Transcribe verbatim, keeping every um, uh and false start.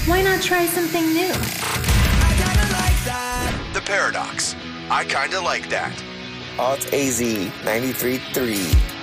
Why not try something new? I kinda like that. The Paradox. I kinda like that. Alt A Z ninety-three point three.